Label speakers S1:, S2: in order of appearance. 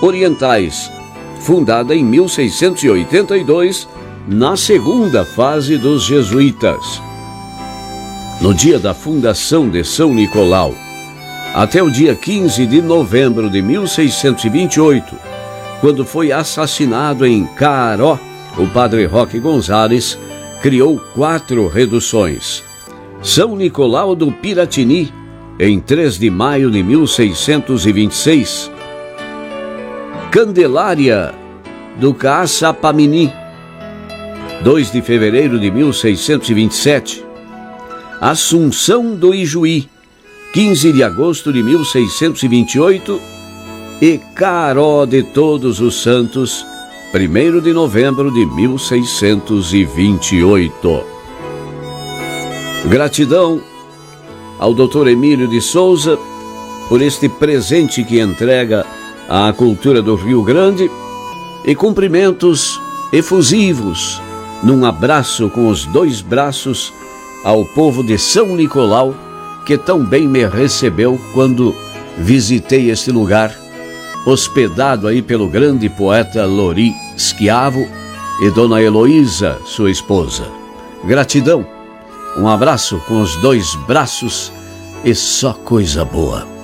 S1: Orientais, fundada em 1682, na segunda fase dos jesuítas. No dia da fundação de São Nicolau, até o dia 15 de novembro de 1628, quando foi assassinado em Caaró, o padre Roque Gonzales criou 4 reduções. São Nicolau do Piratini, em 3 de maio de 1626. Candelária do Caçapamini, 2 de fevereiro de 1627. Assunção do Ijuí, 15 de agosto de 1628. E Caaró de Todos os Santos, 1º de novembro de 1628. Gratidão ao Dr. Emílio de Souza por este presente que entrega à cultura do Rio Grande, e cumprimentos efusivos num abraço com os 2 braços ao povo de São Nicolau, que tão bem me recebeu quando visitei este lugar, hospedado aí pelo grande poeta Lori Schiavo e Dona Heloísa, sua esposa. Gratidão, um abraço com os 2 braços e só coisa boa.